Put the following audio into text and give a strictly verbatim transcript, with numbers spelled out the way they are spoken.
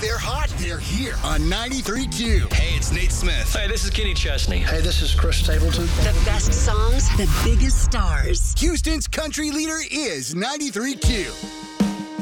they're hot, they're here on ninety-three point two. Hey, it's Nate Smith. Hey, this is Kenny Chesney. Hey, this is Chris Stapleton. The best songs, the biggest stars. Houston's country leader is ninety-three point two.